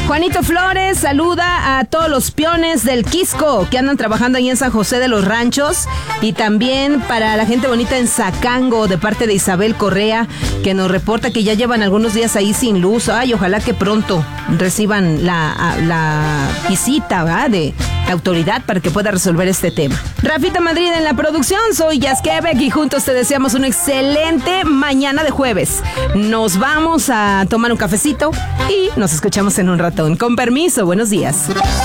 Juanito Flores saluda a todos los peones del Quisco que andan trabajando ahí en San José de los Ranchos, y también para la gente bonita en Zacango, de parte de Isabel Correa, que nos reporta que ya llevan algunos días ahí sin luz. Ay, ojalá que pronto reciban la visita, ¿verdad?, de la autoridad para que pueda resolver este tema. Rafita Madrid en la producción, soy Jazz Quebec y juntos te deseamos una excelente mañana de jueves. Nos vamos a tomar un cafecito y nos escuchamos en un ratón. Con permiso, buenos días.